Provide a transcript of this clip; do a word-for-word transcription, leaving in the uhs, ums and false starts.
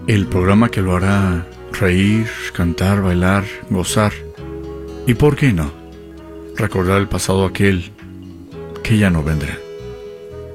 El programa que lo hará reír, cantar, bailar, gozar y, ¿por qué no?, recordar el pasado aquel que ya no vendrá.